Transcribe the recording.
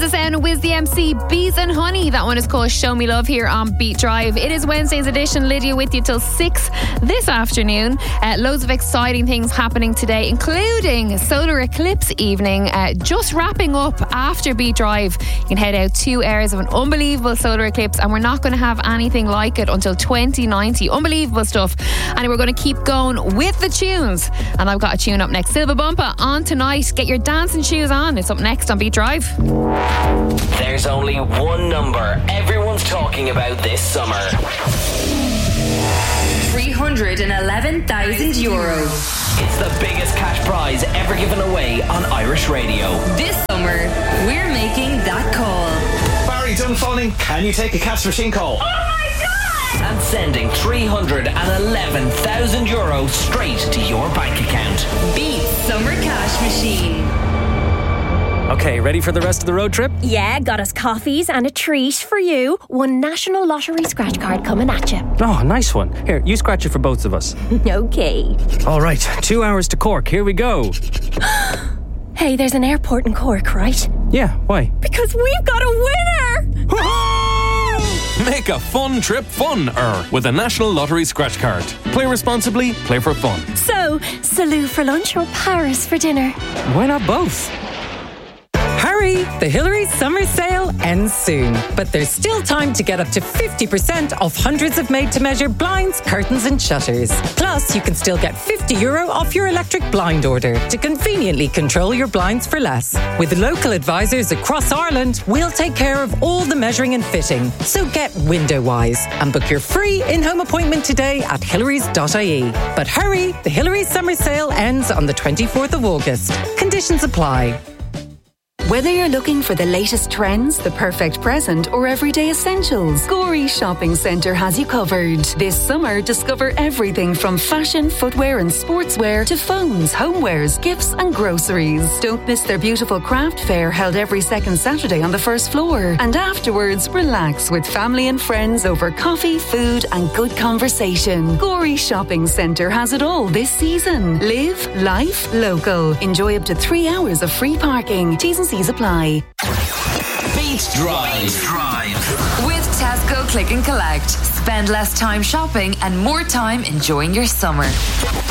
the sound of Wiz the MC, Bees and Honey. That one is called Show Me Love here on Beat Drive. It is Wednesday's edition. Lydia with you till 6 this afternoon. Loads of exciting things happening today, including solar eclipse evening. Just wrapping up after Beat Drive. You can head out 2 hours of an unbelievable solar eclipse, and we're not going to have anything like it until 2090. Unbelievable stuff. And we're going to keep going with the tunes. And I've got a tune up next. Silva Bumpa on tonight. Get your dancing shoes on. It's up next on Beat Drive. There's only one number everyone's talking about this summer. €311,000. It's the biggest cash prize ever given away on Irish radio. This summer, we're making that call. Barry Dunfanning, can you take a cash machine call? Oh my God! And sending €311,000 straight to your bank account. Beat Summer Cash Machine. Okay, ready for the rest of the road trip? Yeah, got us coffees and a treat for you. One National Lottery scratch card coming at you. Oh, nice one. Here, you scratch it for both of us. Okay. All right, 2 hours to Cork. Here we go. Hey, there's an airport in Cork, right? Yeah, why? Because we've got a winner! Make a fun trip fun-er with a National Lottery scratch card. Play responsibly, play for fun. So, Salou for lunch or Paris for dinner? Why not both? Hurry! The Hillary's summer sale ends soon. But there's still time to get up to 50% off hundreds of made-to-measure blinds, curtains and shutters. Plus, you can still get €50 off your electric blind order to conveniently control your blinds for less. With local advisors across Ireland, we'll take care of all the measuring and fitting. So get window-wise and book your free in-home appointment today at hillarys.ie. But hurry! The Hillary's summer sale ends on the 24th of August. Conditions apply. Whether you're looking for the latest trends, the perfect present, or everyday essentials, Gorey Shopping Centre has you covered. This summer, discover everything from fashion, footwear and sportswear to phones, homewares, gifts and groceries. Don't miss their beautiful craft fair held every second Saturday on the first floor. And afterwards, relax with family and friends over coffee, food and good conversation. Gorey Shopping Centre has it all this season. Live life local. Enjoy up to 3 hours of free parking. T's and C's apply. Beat Drive. With Tesco Click and Collect. Spend less time shopping and more time enjoying your summer.